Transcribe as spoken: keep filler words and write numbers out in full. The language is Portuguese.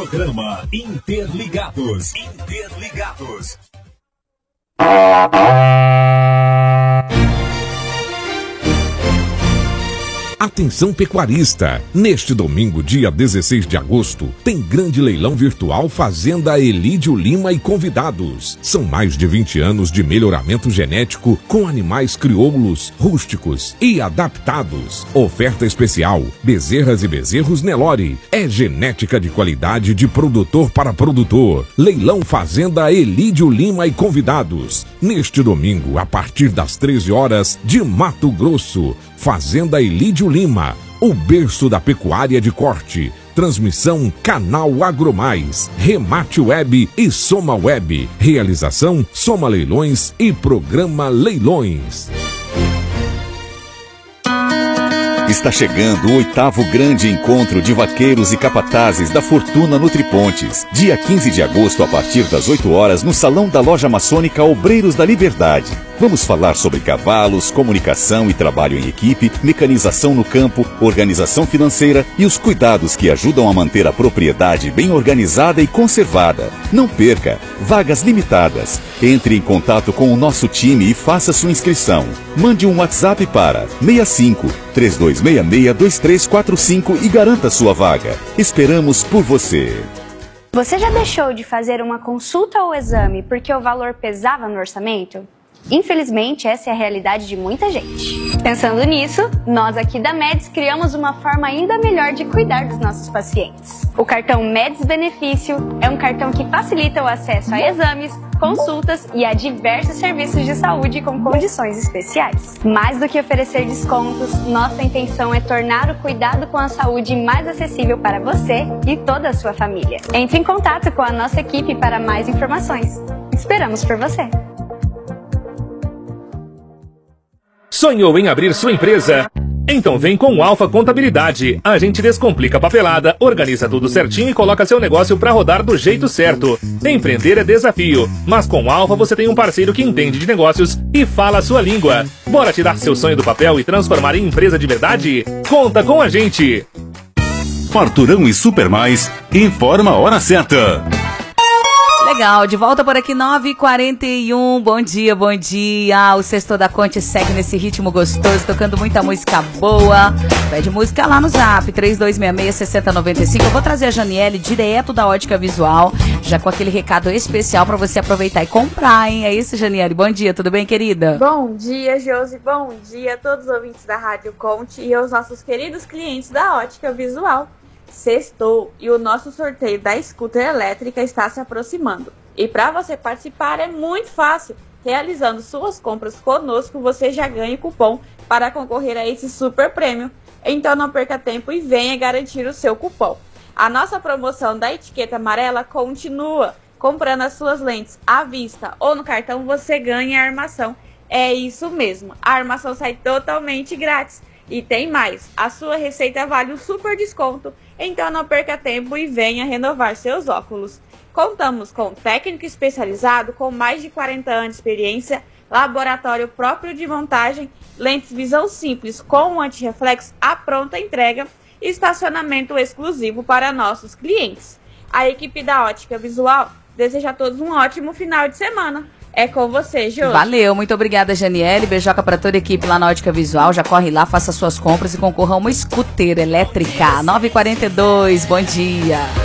Programa Interligados. Interligados. Atenção pecuarista! Neste domingo, dia dezesseis de agosto, tem grande leilão virtual Fazenda Elídio Lima e convidados. São mais de vinte anos de melhoramento genético com animais crioulos, rústicos e adaptados. Oferta especial: bezerras e bezerros Nelore. É genética de qualidade de produtor para produtor. Leilão Fazenda Elídio Lima e convidados. Neste domingo, a partir das treze horas, de Mato Grosso. Fazenda Elídio Lima, o berço da pecuária de corte. Transmissão Canal Agromais, Remate Web e Soma Web. Realização Soma Leilões e Programa Leilões. Está chegando o oitavo grande encontro de vaqueiros e capatazes da Fortuna Nutripontes. Dia quinze de agosto, a partir das oito horas, no Salão da Loja Maçônica Obreiros da Liberdade. Vamos falar sobre cavalos, comunicação e trabalho em equipe, mecanização no campo, organização financeira e os cuidados que ajudam a manter a propriedade bem organizada e conservada. Não perca! Vagas limitadas. Entre em contato com o nosso time e faça sua inscrição. Mande um WhatsApp para seis cinco, três dois seis seis, dois três quatro cinco e garanta sua vaga. Esperamos por você. Você já deixou de fazer uma consulta ou exame porque o valor pesava no orçamento? Infelizmente, essa é a realidade de muita gente. Pensando nisso, nós aqui da Médis criamos uma forma ainda melhor de cuidar dos nossos pacientes. O cartão Médis Benefício é um cartão que facilita o acesso a exames, consultas e a diversos serviços de saúde com condições especiais. Mais do que oferecer descontos, nossa intenção é tornar o cuidado com a saúde mais acessível para você e toda a sua família. Entre em contato com a nossa equipe para mais informações. Esperamos por você! Sonhou em abrir sua empresa? Então vem com o Alfa Contabilidade. A gente descomplica a papelada, organiza tudo certinho e coloca seu negócio para rodar do jeito certo. Empreender é desafio, mas com o Alfa você tem um parceiro que entende de negócios e fala a sua língua. Bora tirar seu sonho do papel e transformar em empresa de verdade? Conta com a gente! Farturão e Supermais, informa a hora certa. Legal, de volta por aqui, nove e quarenta e um, bom dia, bom dia. O Sexto da Conte segue nesse ritmo gostoso, tocando muita música boa. Pede música lá no Zap, três dois seis seis, seis zero nove cinco. Eu vou trazer a Janiele direto da Ótica Visual, já com aquele recado especial para você aproveitar e comprar, hein? É isso, Janiele? Bom dia, tudo bem, querida? Bom dia, Josi, bom dia a todos os ouvintes da Rádio Conte e aos nossos queridos clientes da Ótica Visual. Sextou e o nosso sorteio da scooter elétrica está se aproximando. E para você participar é muito fácil. Realizando suas compras conosco, você já ganha cupom para concorrer a esse super prêmio. Então não perca tempo e venha garantir o seu cupom. A nossa promoção da etiqueta amarela continua. Comprando as suas lentes à vista ou no cartão, você ganha a armação. É isso mesmo, a armação sai totalmente grátis. E tem mais, a sua receita vale um super desconto, então não perca tempo e venha renovar seus óculos. Contamos com técnico especializado com mais de quarenta anos de experiência, laboratório próprio de montagem, lentes visão simples com antirreflexo à pronta entrega e estacionamento exclusivo para nossos clientes. A equipe da Ótica Visual deseja a todos um ótimo final de semana. É com você, Jô. Valeu, muito obrigada, Janiele. Beijoca pra toda a equipe lá na Ótica Visual. Já corre lá, faça suas compras e concorra a uma scooter elétrica. nove e quarenta e dois, bom dia.